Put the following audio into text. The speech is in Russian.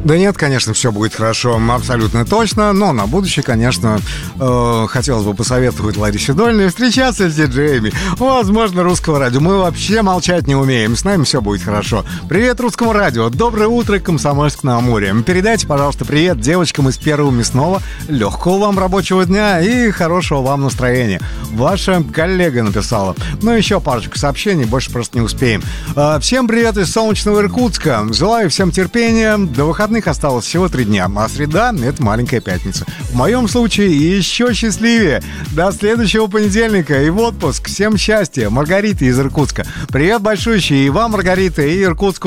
Да нет, конечно, все будет хорошо, абсолютно точно. Но на будущее, конечно, хотелось бы посоветовать Ларисе Долиной встречаться с диджеями. Возможно, русского радио. Мы вообще молчать не умеем. С нами все будет хорошо. Привет русскому радио. Доброе утро, Комсомольск-на-Амуре. Передайте, пожалуйста, привет девочкам из Первого мясного. Легкого вам рабочего дня и хорошего вам настроения. Ваша коллега написала. Ну, еще парочку сообщений, больше просто не успеем. Всем привет из солнечного Иркутска. Желаю всем терпения. До выходных осталось всего 3 дня, а среда — это маленькая пятница. В моем случае еще счастливее. До следующего понедельника и в отпуск. Всем счастья. Маргарита из Иркутска. Привет большущий и вам, Маргарита, и Иркутску